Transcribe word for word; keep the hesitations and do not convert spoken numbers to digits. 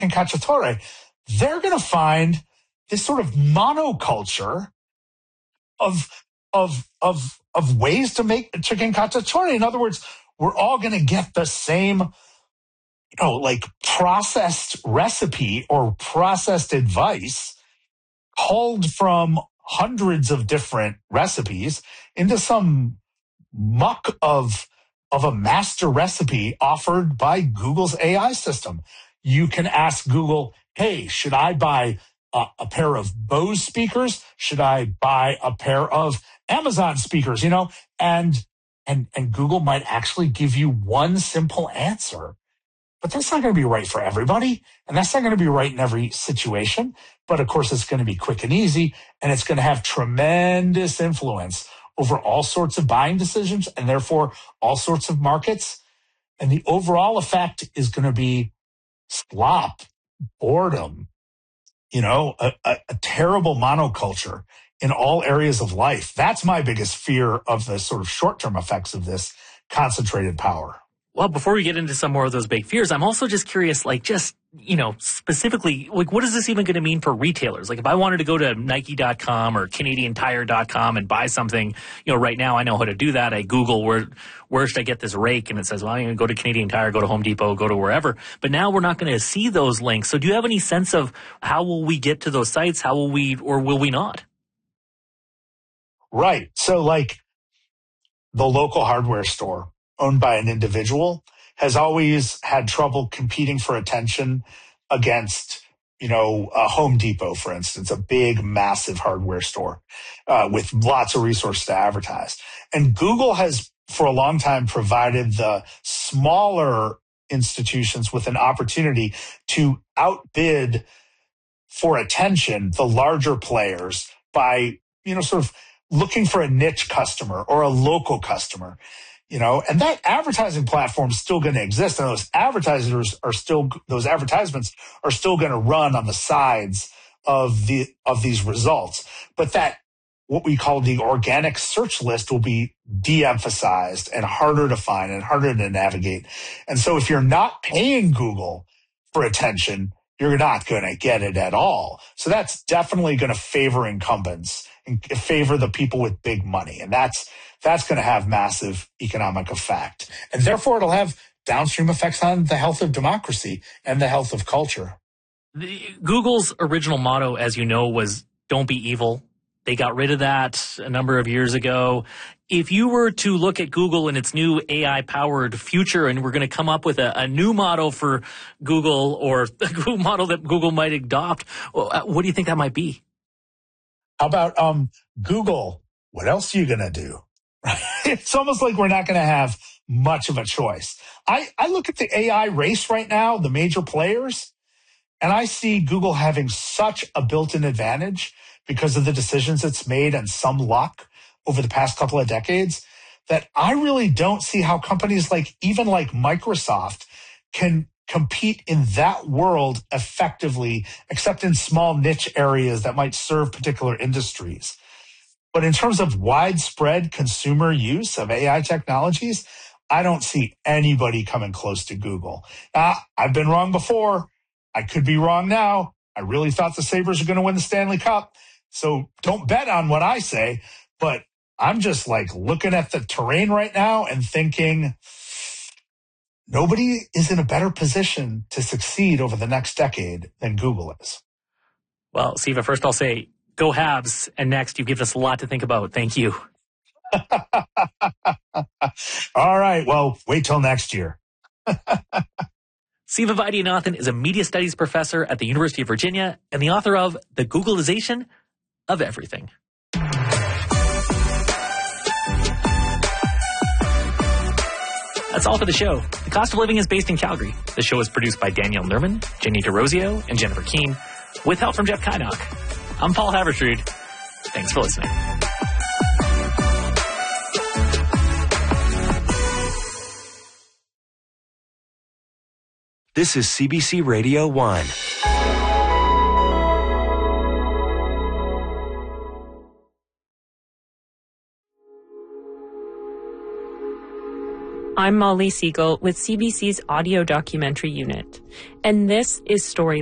and Cacciatore, they're going to find this sort of monoculture of of of of ways to make chicken cacciatore. In other words, we're all going to get the same, you know, like processed recipe or processed advice culled from hundreds of different recipes into some muck of of a master recipe offered by Google's A I system. You can ask Google, hey, should I buy a, a pair of Bose speakers? Should I buy a pair of Amazon speakers? You know, and and and Google might actually give you one simple answer. But that's not going to be right for everybody, and that's not going to be right in every situation. But of course, it's going to be quick and easy, and it's going to have tremendous influence over all sorts of buying decisions and therefore all sorts of markets. And the overall effect is going to be slop, boredom, you know, a, a, a terrible monoculture in all areas of life. That's my biggest fear of the sort of short-term effects of this concentrated power. Well, before we get into some more of those big fears, I'm also just curious, like, just, you know, specifically, like, what is this even going to mean for retailers? Like, if I wanted to go to Nike dot com or Canadian Tire dot com and buy something, you know, right now I know how to do that. I Google where where should I get this rake, and it says, well, I'm going to go to Canadian Tire, go to Home Depot, go to wherever. But now we're not going to see those links. So do you have any sense of how will we get to those sites? How will we, or will we not? Right. So, like, the local hardware store owned by an individual has always had trouble competing for attention against, you know, a Home Depot, for instance, a big, massive hardware store uh, with lots of resources to advertise. And Google has, for a long time, provided the smaller institutions with an opportunity to outbid for attention the larger players by, you know, sort of looking for a niche customer or a local customer. You know, and that advertising platform is still going to exist. And those advertisers are still, those advertisements are still going to run on the sides of the, of these results. But that, what we call the organic search list, will be de-emphasized and harder to find and harder to navigate. And so if you're not paying Google for attention, you're not going to get it at all. So that's definitely going to favor incumbents and favor the people with big money. And that's, that's going to have massive economic effect. And therefore, it'll have downstream effects on the health of democracy and the health of culture. The, Google's original motto, as you know, was don't be evil. They got rid of that a number of years ago. If you were to look at Google and its new A I-powered future, and we're going to come up with a, a new motto for Google, or a model that Google might adopt, what do you think that might be? How about um, Google, what else are you going to do? It's almost like we're not going to have much of a choice. I, I look at the A I race right now, the major players, and I see Google having such a built-in advantage because of the decisions it's made and some luck over the past couple of decades, that I really don't see how companies like, even like Microsoft, can compete in that world effectively, except in small niche areas that might serve particular industries. But in terms of widespread consumer use of A I technologies, I don't see anybody coming close to Google. Uh, I've been wrong before. I could be wrong now. I really thought the Sabres are going to win the Stanley Cup. So don't bet on what I say. But I'm just like looking at the terrain right now and thinking nobody is in a better position to succeed over the next decade than Google is. Well, Siva, first I'll say, go Habs, and next, you've given us a lot to think about. Thank you. All right. Well, wait till next year. Siva Vaidyanathan is a media studies professor at the University of Virginia and the author of The Googleization of Everything. That's all for the show. The Cost of Living is based in Calgary. The show is produced by Danielle Nerman, Jenny DeRosio, and Jennifer Keene, with help from Jeff Kynock. I'm Paul Havertrud. Thanks for listening. This is C B C Radio one. I'm Molly Siegel with C B C's Audio Documentary Unit, and this is Story